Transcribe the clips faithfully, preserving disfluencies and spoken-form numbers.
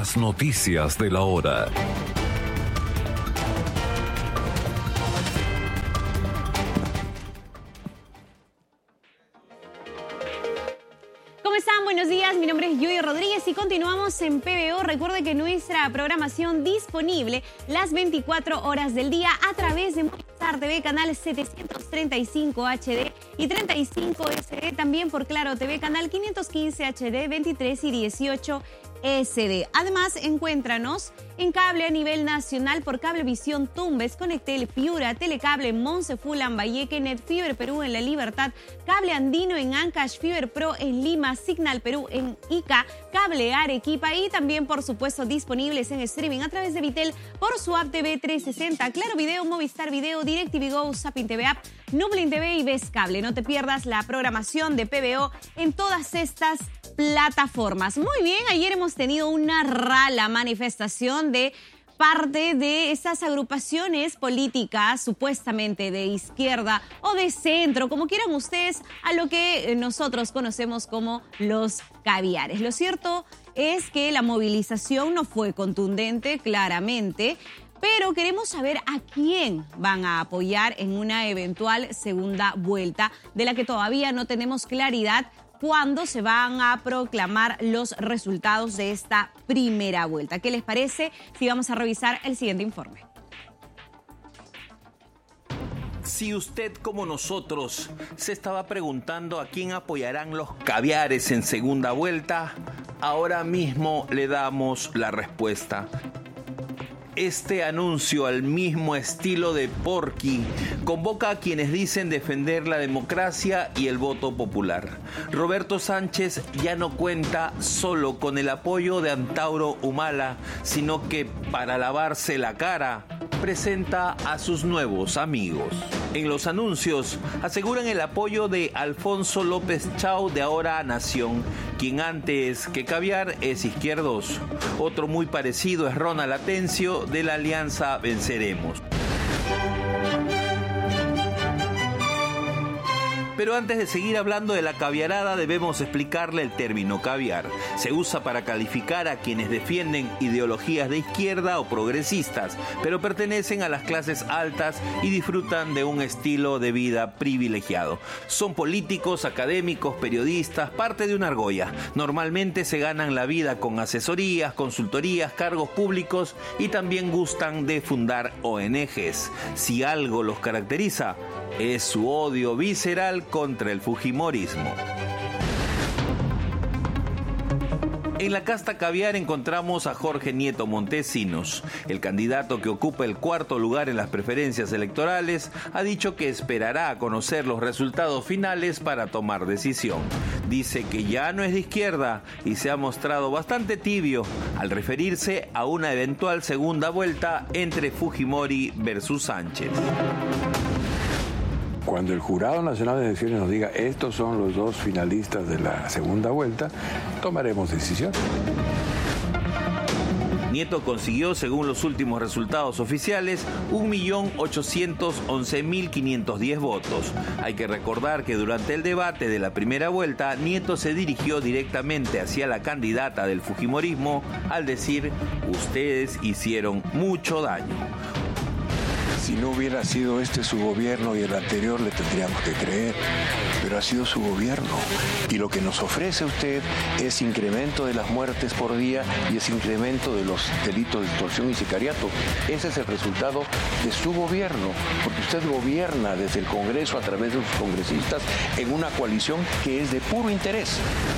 Las noticias de la hora. ¿Cómo están? Buenos días, mi nombre es Yuyo Rodríguez y continuamos en P B O. Recuerde que nuestra programación disponible las veinticuatro horas del día a través de Movistar T V, canal setecientos treinta y cinco H D y treinta y cinco S D, también por Claro T V, canal quinientos quince H D, veintitrés y dieciocho S D. Además, encuéntranos en cable a nivel nacional por Cablevisión Tumbes, Conectel, Piura, Telecable, Monceful, Lambayeque, Netfiber Perú en La Libertad, Cable Andino en Ancash, Fiber Pro en Lima, Signal Perú en Ica, Cable Arequipa y también, por supuesto, disponibles en streaming a través de Vitel por su app T V trescientos sesenta, Claro Video, Movistar Video, DirecTV Go, Zapping T V App, Nublin T V y Ves Cable. No te pierdas la programación de P B O en todas estas plataformas. Muy bien, ayer hemos tenido una rala manifestación de parte de estas agrupaciones políticas supuestamente de izquierda o de centro, como quieran ustedes, a lo que nosotros conocemos como los caviares. Lo cierto es que la movilización no fue contundente, claramente, pero queremos saber a quién van a apoyar en una eventual segunda vuelta, de la que todavía no tenemos claridad cuándo se van a proclamar los resultados de esta primera vuelta. ¿Qué les parece si vamos a revisar el siguiente informe? Si usted, como nosotros, se estaba preguntando a quién apoyarán los caviares en segunda vuelta, ahora mismo le damos la respuesta. Este anuncio, al mismo estilo de Porky, convoca a quienes dicen defender la democracia y el voto popular. Roberto Sánchez ya no cuenta solo con el apoyo de Antauro Humala, sino que para lavarse la cara presenta a sus nuevos amigos. En los anuncios aseguran el apoyo de Alfonso López Chau de Ahora Nación, quien antes que caviar es izquierdoso. Otro muy parecido es Ronald Atencio de la Alianza Venceremos. Pero antes de seguir hablando de la caviarada, debemos explicarle el término caviar. Se usa para calificar a quienes defienden ideologías de izquierda o progresistas, pero pertenecen a las clases altas y disfrutan de un estilo de vida privilegiado. Son políticos, académicos, periodistas, parte de una argolla. Normalmente se ganan la vida con asesorías, consultorías, cargos públicos y también gustan de fundar O N Ges. Si algo los caracteriza, es su odio visceral contra el fujimorismo. En la casta caviar encontramos a Jorge Nieto Montesinos. El candidato que ocupa el cuarto lugar en las preferencias electorales ha dicho que esperará a conocer los resultados finales para tomar decisión. Dice que ya no es de izquierda y se ha mostrado bastante tibio al referirse a una eventual segunda vuelta entre Fujimori versus Sánchez. Cuando el Jurado Nacional de Elecciones nos diga estos son los dos finalistas de la segunda vuelta, tomaremos decisión. Nieto consiguió, según los últimos resultados oficiales, un millón ochocientos once mil quinientos diez votos. Hay que recordar que durante el debate de la primera vuelta, Nieto se dirigió directamente hacia la candidata del fujimorismo al decir: ustedes hicieron mucho daño. Si no hubiera sido este su gobierno y el anterior, le tendríamos que creer, pero ha sido su gobierno. Y lo que nos ofrece usted es incremento de las muertes por día y es incremento de los delitos de extorsión y sicariato. Ese es el resultado de su gobierno, porque usted gobierna desde el Congreso a través de sus congresistas en una coalición que es de puro interés.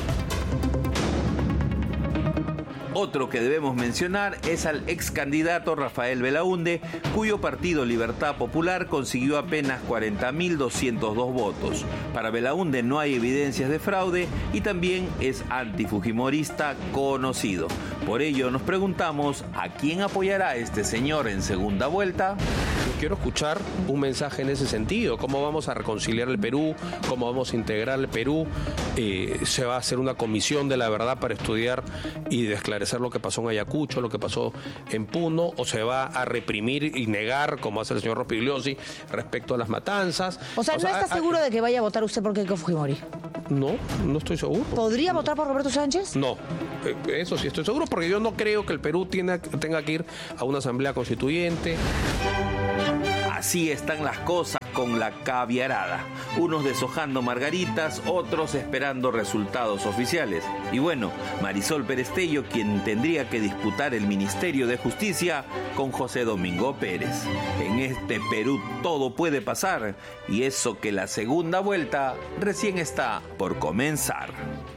Otro que debemos mencionar es al ex candidato Rafael Belaúnde, cuyo partido Libertad Popular consiguió apenas cuarenta mil doscientos dos votos. Para Belaúnde no hay evidencias de fraude y también es antifujimorista conocido. Por ello nos preguntamos, ¿a quién apoyará este señor en segunda vuelta? Quiero escuchar un mensaje en ese sentido. ¿Cómo vamos a reconciliar el Perú? ¿Cómo vamos a integrar el Perú? Eh, ¿Se va a hacer una comisión de la verdad para estudiar y de esclarecer lo que pasó en Ayacucho, lo que pasó en Puno? ¿O se va a reprimir y negar, como hace el señor Rospigliosi, respecto a las matanzas? O sea, o ¿no sea, está a, seguro de que vaya a votar usted por Keiko Fujimori? No, no estoy seguro. ¿Podría votar por Roberto Sánchez? No, eso sí estoy seguro, porque yo no creo que el Perú tiene, tenga que ir a una asamblea constituyente. Así están las cosas con la caviarada. Unos deshojando margaritas, otros esperando resultados oficiales. Y bueno, Marisol Perestello, quien tendría que disputar el Ministerio de Justicia con José Domingo Pérez. En este Perú todo puede pasar, y eso que la segunda vuelta recién está por comenzar.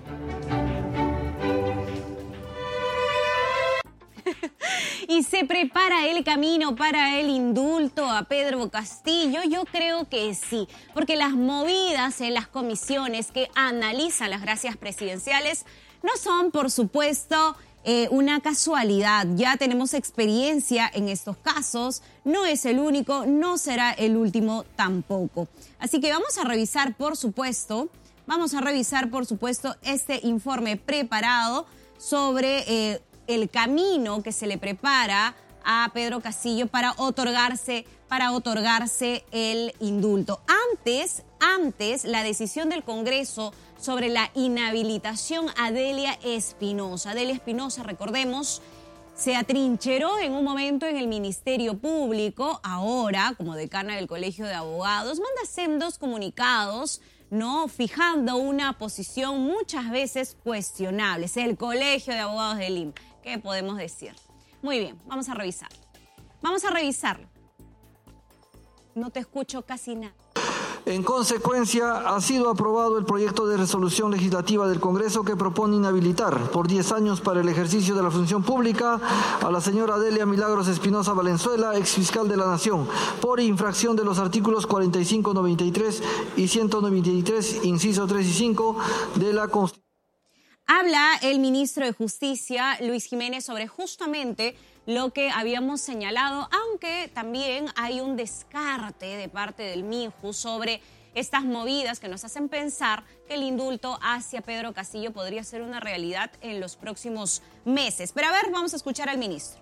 Y se prepara el camino para el indulto a Pedro Castillo. Yo creo que sí, porque las movidas en las comisiones que analizan las gracias presidenciales no son, por supuesto, eh, una casualidad. Ya tenemos experiencia en estos casos, no es el único, no será el último tampoco. Así que vamos a revisar, por supuesto, vamos a revisar, por supuesto, este informe preparado sobre Eh, el camino que se le prepara a Pedro Castillo para otorgarse, para otorgarse el indulto. Antes, antes, la decisión del Congreso sobre la inhabilitación a Delia Espinosa. Delia Espinosa, recordemos, se atrincheró en un momento en el Ministerio Público. Ahora, como decana del Colegio de Abogados, manda sendos comunicados, ¿no?, fijando una posición muchas veces cuestionable. Es el Colegio de Abogados del I M P. ¿Qué podemos decir? Muy bien, vamos a revisarlo. Vamos a revisarlo. No te escucho casi nada. En consecuencia, ha sido aprobado el proyecto de resolución legislativa del Congreso que propone inhabilitar por diez años para el ejercicio de la función pública a la señora Delia Milagros Espinosa Valenzuela, exfiscal de la Nación, por infracción de los artículos cuarenta y cinco, noventa y tres y ciento noventa y tres, inciso tres y cinco de la Constitución. Habla el ministro de Justicia, Luis Jiménez, sobre justamente lo que habíamos señalado, aunque también hay un descarte de parte del MINJU sobre estas movidas que nos hacen pensar que el indulto hacia Pedro Castillo podría ser una realidad en los próximos meses. Pero a ver, vamos a escuchar al ministro.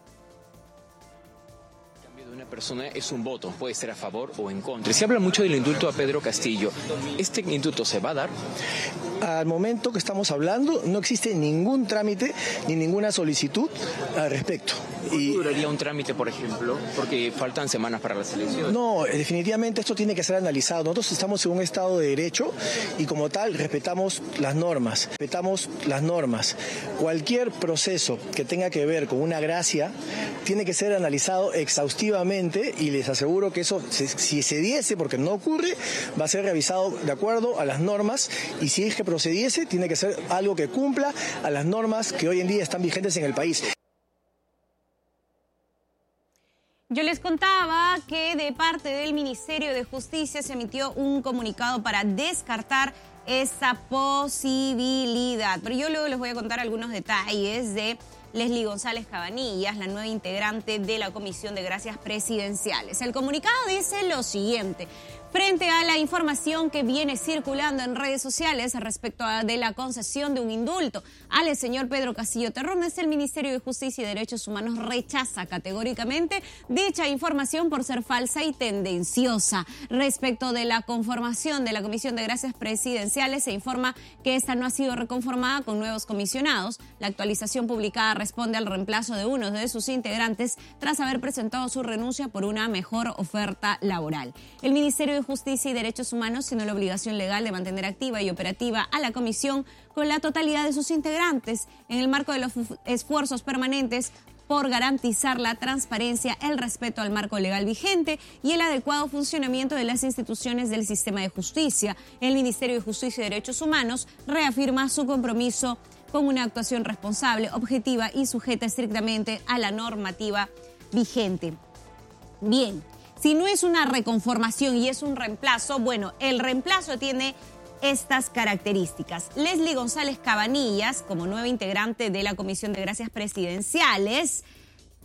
Una persona es un voto, puede ser a favor o en contra. Se habla mucho del indulto a Pedro Castillo. ¿Este indulto se va a dar? Al momento que estamos hablando, no existe ningún trámite ni ninguna solicitud al respecto. ¿Y duraría un trámite, por ejemplo? Porque faltan semanas para las elecciones. No, definitivamente esto tiene que ser analizado. Nosotros estamos en un Estado de Derecho y como tal respetamos las normas. Respetamos las normas. Cualquier proceso que tenga que ver con una gracia tiene que ser analizado exhaustivamente y les aseguro que eso, si se diese, porque no ocurre, va a ser revisado de acuerdo a las normas y si es que procediese, tiene que ser algo que cumpla a las normas que hoy en día están vigentes en el país. Yo les contaba que de parte del Ministerio de Justicia se emitió un comunicado para descartar esa posibilidad. Pero yo luego les voy a contar algunos detalles de Leslie González Cabanillas, la nueva integrante de la Comisión de Gracias Presidenciales. El comunicado dice lo siguiente: frente a la información que viene circulando en redes sociales respecto a de la concesión de un indulto al señor Pedro Castillo Terrones, el Ministerio de Justicia y Derechos Humanos rechaza categóricamente dicha información por ser falsa y tendenciosa. Respecto de la conformación de la Comisión de Gracias Presidenciales, se informa que esta no ha sido reconformada con nuevos comisionados. La actualización publicada responde al reemplazo de uno de sus integrantes tras haber presentado su renuncia por una mejor oferta laboral. El Ministerio de Justicia y Derechos Humanos tiene la obligación legal de mantener activa y operativa a la comisión con la totalidad de sus integrantes en el marco de los esfuerzos permanentes por garantizar la transparencia, el respeto al marco legal vigente y el adecuado funcionamiento de las instituciones del sistema de justicia. El Ministerio de Justicia y Derechos Humanos reafirma su compromiso con una actuación responsable, objetiva y sujeta estrictamente a la normativa vigente. Bien. Si no es una reconformación y es un reemplazo, bueno, el reemplazo tiene estas características. Leslie González Cabanillas, como nueva integrante de la Comisión de Gracias Presidenciales,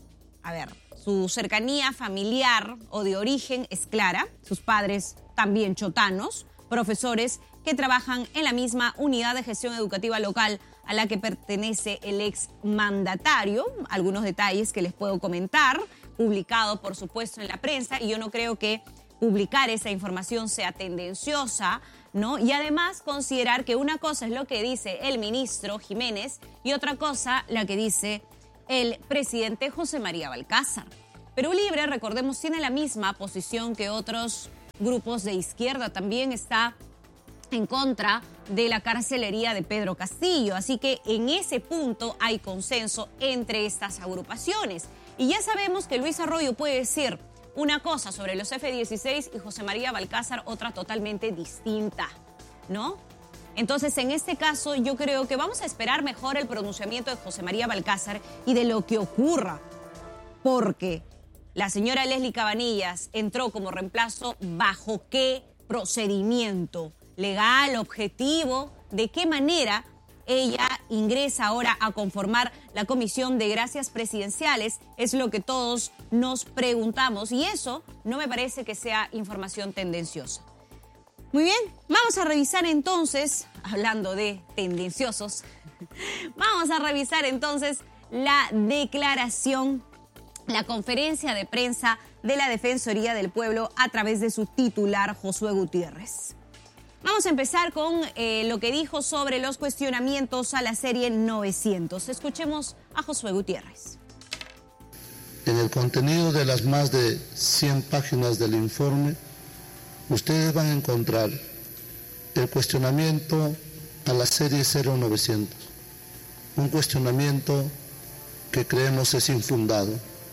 a ver, su cercanía familiar o de origen es clara, sus padres también chotanos, profesores que trabajan en la misma unidad de gestión educativa local a la que pertenece el ex mandatario. Algunos detalles que les puedo comentar, publicado por supuesto en la prensa, y yo no creo que publicar esa información sea tendenciosa, ¿no? Y además considerar que una cosa es lo que dice el ministro Jiménez y otra cosa la que dice el presidente José María Balcázar. Perú Libre, recordemos, tiene la misma posición que otros grupos de izquierda. También está en contra de la carcelería de Pedro Castillo. Así que en ese punto hay consenso entre estas agrupaciones. Y ya sabemos que Luis Arroyo puede decir una cosa sobre los F dieciséis y José María Balcázar otra totalmente distinta, ¿no? Entonces, en este caso, yo creo que vamos a esperar mejor el pronunciamiento de José María Balcázar y de lo que ocurra, porque la señora Leslie Cabanillas entró como reemplazo bajo qué procedimiento legal, objetivo, de qué manera ella ingresa ahora a conformar la Comisión de Gracias Presidenciales, es lo que todos nos preguntamos, y eso no me parece que sea información tendenciosa. Muy bien, vamos a revisar entonces, hablando de tendenciosos, vamos a revisar entonces la declaración, la conferencia de prensa de la Defensoría del Pueblo a través de su titular, Josué Gutiérrez. Vamos a empezar con eh, lo que dijo sobre los cuestionamientos a la serie novecientos. Escuchemos a Josué Gutiérrez. En el contenido de las más de cien páginas del informe, ustedes van a encontrar el cuestionamiento a la serie cero novecientos, un cuestionamiento que creemos es infundado,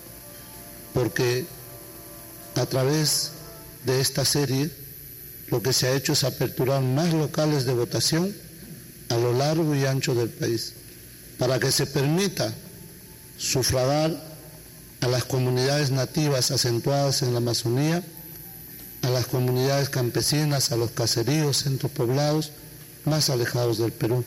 porque a través de esta serie lo que se ha hecho es aperturar más locales de votación a lo largo y ancho del país, para que se permita sufragar a las comunidades nativas acentuadas en la Amazonía, a las comunidades campesinas, a los caseríos, centros poblados más alejados del Perú.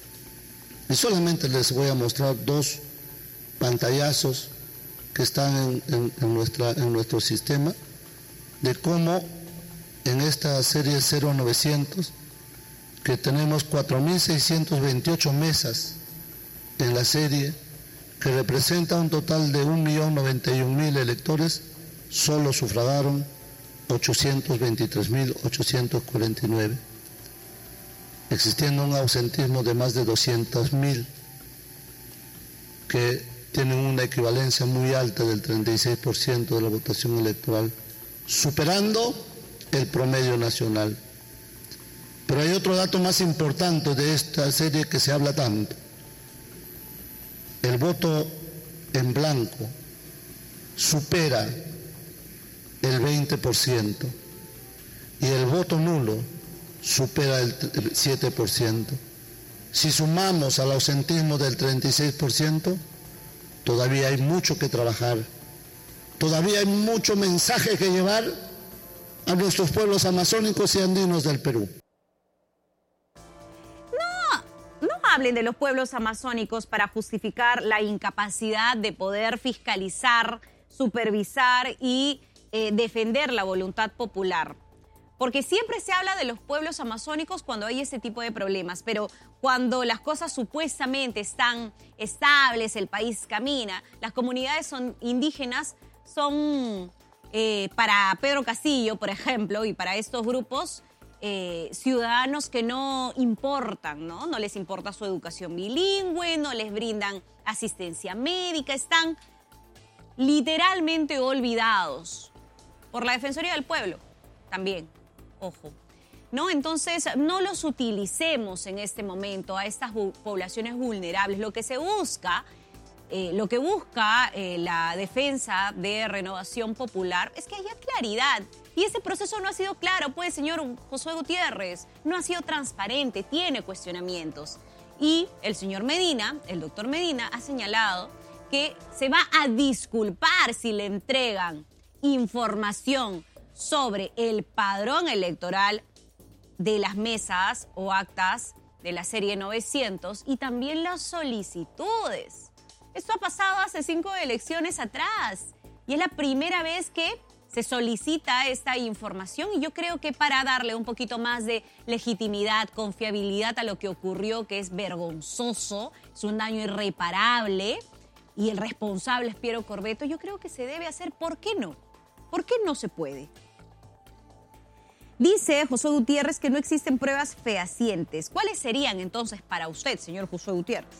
Y solamente les voy a mostrar dos pantallazos que están en, en, en, nuestra, en nuestro sistema, de cómo en esta serie cero novecientos, que tenemos cuatro mil seiscientas veintiocho mesas en la serie, que representa un total de un millón noventa y un mil electores, solo sufragaron ochocientos veintitrés mil ochocientos cuarenta y nueve, existiendo un ausentismo de más de doscientos mil, que tienen una equivalencia muy alta del treinta y seis por ciento de la votación electoral, superando el promedio nacional. Pero hay otro dato más importante de esta serie que se habla tanto. El voto en blanco supera el veinte por ciento y el voto nulo supera el siete por ciento. Si sumamos al ausentismo del treinta y seis por ciento, todavía hay mucho que trabajar, todavía hay mucho mensaje que llevar a nuestros pueblos amazónicos y andinos del Perú. No, no hablen de los pueblos amazónicos para justificar la incapacidad de poder fiscalizar, supervisar y eh, defender la voluntad popular. Porque siempre se habla de los pueblos amazónicos cuando hay ese tipo de problemas, pero cuando las cosas supuestamente están estables, el país camina, las comunidades son indígenas son... Eh, para Pedro Castillo, por ejemplo, y para estos grupos, eh, ciudadanos que no importan, ¿no? No les importa su educación bilingüe, no les brindan asistencia médica, están literalmente olvidados por la Defensoría del Pueblo, también, ojo. ¿No? Entonces, no los utilicemos en este momento a estas poblaciones vulnerables. Lo que se busca... Eh, lo que busca eh, la defensa de Renovación Popular es que haya claridad. Y ese proceso no ha sido claro, pues, señor Josué Gutiérrez, no ha sido transparente, tiene cuestionamientos. Y el señor Medina, el doctor Medina, ha señalado que se va a disculpar si le entregan información sobre el padrón electoral de las mesas o actas de la serie novecientos y también las solicitudes. Esto ha pasado hace cinco elecciones atrás y es la primera vez que se solicita esta información y yo creo que para darle un poquito más de legitimidad, confiabilidad a lo que ocurrió, que es vergonzoso, es un daño irreparable y el responsable es Piero Corvetto, yo creo que se debe hacer. ¿Por qué no? ¿Por qué no se puede? Dice Josué Gutiérrez que no existen pruebas fehacientes. ¿Cuáles serían entonces para usted, señor Josué Gutiérrez?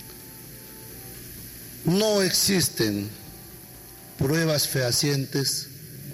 No existen pruebas fehacientes